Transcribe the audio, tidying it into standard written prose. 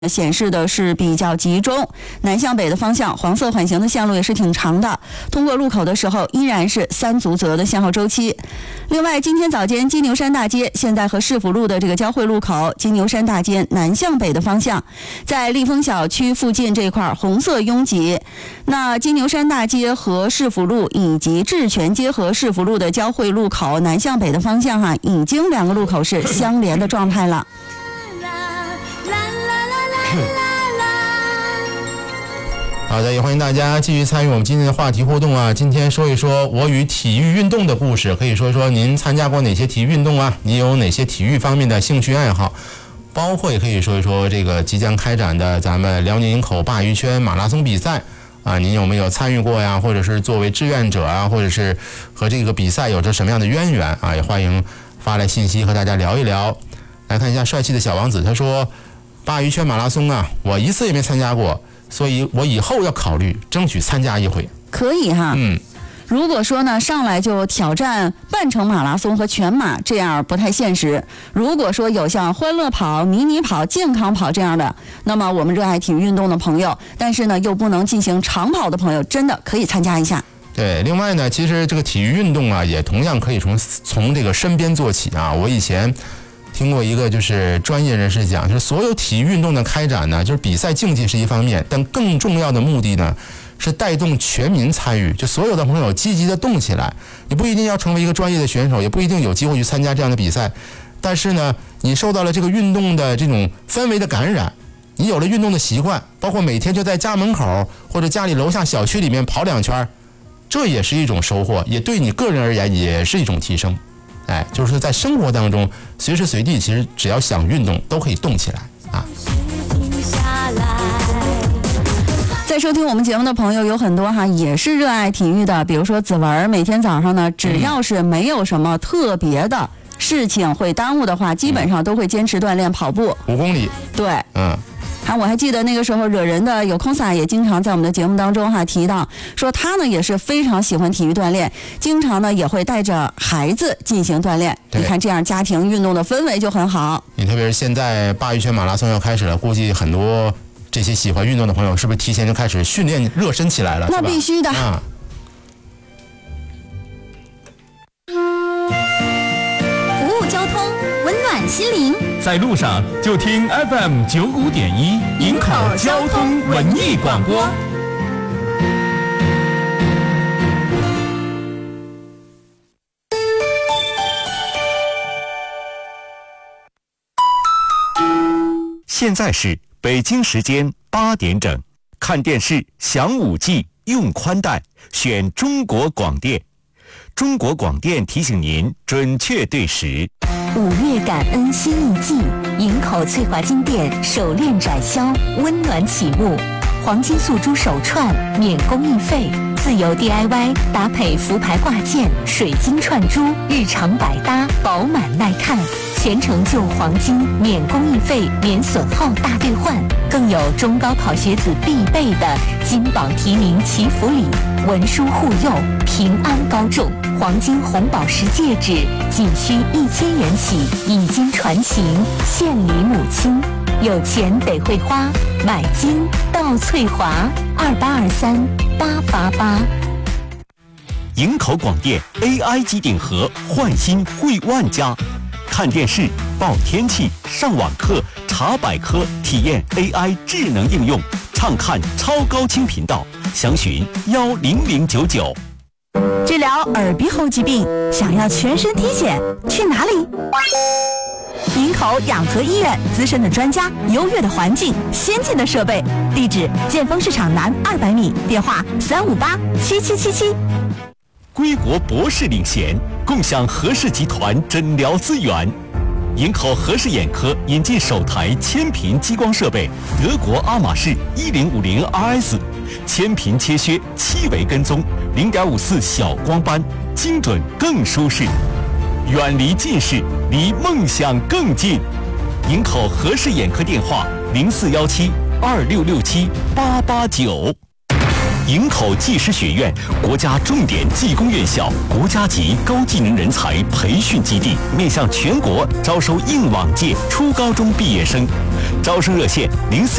显示的是比较集中，南向北的方向黄色缓行的线路也是挺长的，通过路口的时候依然是3组左右的限号周期。另外，今天早间金牛山大街现在和市府路的这个交汇路口，金牛山大街南向北的方向，在立丰小区附近这块红色拥挤。那金牛山大街和市府路以及智泉街和市府路的交汇路口南向北的方向已经2个路口是相连的状态了。 好的，也欢迎大家继续参与我们今天的话题互动啊！今天说一说我与体育运动的故事，可以说一说您参加过哪些体育运动啊？你有哪些体育方面的兴趣爱好？包括也可以说一说这个即将开展的咱们辽宁营口鲅鱼圈马拉松比赛啊，您有没有参与过呀？或者是作为志愿者啊，或者是和这个比赛有着什么样的渊源啊？也欢迎发来信息和大家聊一聊。来看一下帅气的小王子，他说鲅鱼圈马拉松啊，我一次也没参加过，所以我以后要考虑争取参加一回。 可以哈，如果说呢上来就挑战半程马拉松和全马，这样不太现实。如果说有像欢乐跑、迷你跑、健康跑这样的，那么我们热爱体育运动的朋友，但是呢又不能进行长跑的朋友，真的可以参加一下。 对，另外呢，其实这个体育运动啊，也同样可以从这个身边做起啊。我以前听过一个就是专业人士讲，就是所有体育运动的开展呢，就是比赛竞技是一方面，但更重要的目的呢是带动全民参与，就所有的朋友积极的动起来。你不一定要成为一个专业的选手，也不一定有机会去参加这样的比赛，但是呢，你受到了这个运动的这种氛围的感染，你有了运动的习惯，包括每天就在家门口或者家里楼下小区里面跑2圈，这也是一种收获，也对你个人而言也是一种提升。就是在生活当中随时随地，其实只要想运动都可以动起来啊。 在收听我们节目的朋友有很多也是热爱体育的，比如说子文，每天早上呢，只要是没有什么特别的事情会耽误的话，基本上都会坚持锻炼跑步 5公里。 对，我还记得那个时候惹人的有空撒也经常在我们的节目当中提到说，他呢也是非常喜欢体育锻炼，经常呢也会带着孩子进行锻炼。你看这样家庭运动的氛围就很好。 你特别是现在鲅鱼圈马拉松要开始了，估计很多这些喜欢运动的朋友是不是提前就开始训练热身起来了？ 那必须的。 服务交通，温暖心灵。 在路上就听 FM 95.1营口交通文艺广播。现在是北京时间8点整，看电视享5G，用宽带选中国广电。中国广电提醒您准确对时。 5月感恩新一季，营口翠华金店手链展销温暖启幕，黄金素珠手串免工艺费，自由 DIY 搭配福牌挂件、水晶串珠，日常百搭，饱满耐看。全程旧黄金免工艺费、免损耗大兑换，更有中高考学子必备的金榜题名祈福礼，文书护佑，平安高中。黄金红宝石戒指仅需1000元起，以金传情，献礼母亲。有钱得会花，买金到翠华，28238888。 营口广电 AI 机顶盒换新惠万家。看电视、报天气、上网课、查百科，体验 AI 智能应用，畅看超高清频道，详询10099。 治疗耳鼻喉疾病，想要全身体检，去哪里？营口养和医院，资深的专家，优越的环境，先进的设备，地址建丰市场南200米，电话3587777。 归国博士领衔，共享和氏集团诊疗资源。营口和氏眼科引进首台千频激光设备，德国阿玛仕1050 RS， 千频切削7维跟踪，0.54小光斑，精准更舒适，远离近视，离梦想更近。营口和氏眼科电话041726678889。 营口技师学院，国家重点技工院校，国家级高技能人才培训基地，面向全国招收应往届初高中毕业生。招生热线